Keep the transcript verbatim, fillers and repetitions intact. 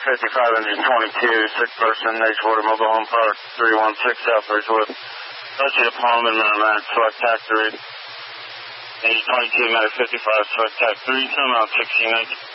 fifty-five, engine twenty-two, sick person, Edgewater Mobile Home Park, three one six South Ridgewood. Dutchy to Palm and Merrimack, select tac three. Engine twenty-two, Medic fifty-five, select tac three, come out sixteen nineteen.